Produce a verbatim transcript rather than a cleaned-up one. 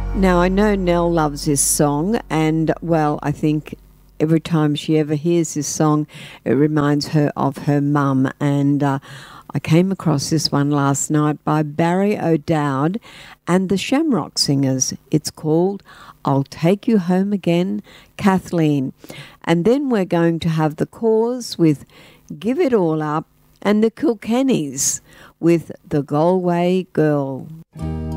Now, I know Nell loves this song, and, well, I think every time she ever hears this song, it reminds her of her mum. And uh, I came across this one last night by Barry O'Dowd and the Shamrock Singers. It's called I'll Take You Home Again, Kathleen. And then we're going to have The Cause with Give It All Up and the Kilkennys with The Galway Girl.